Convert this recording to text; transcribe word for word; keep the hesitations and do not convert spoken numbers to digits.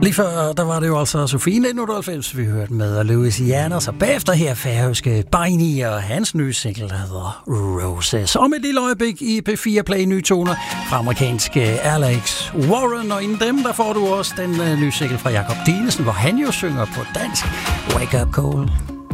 Lige før, der var det jo altså Sofie nitten otteoghalvfems, vi hørte med Louisiana, så bagefter her færøske Beini og hans nye single, der hedder Roses. Om et lille øjeblik i P fire Play nye toner fra amerikanske Alex Warren, og inden dem, der får du også den uh, nye single fra Jakob Dinesen, hvor han jo synger på dansk. Wake Up Call.